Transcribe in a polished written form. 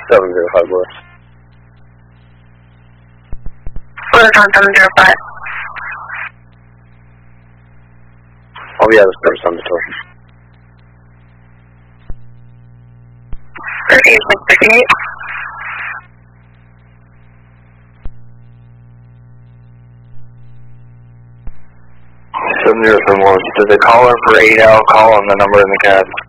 705 West. What's on 705? I'll be out of service on the tour. 38.38. Did they call her for 8 out? Call on the number in the cab.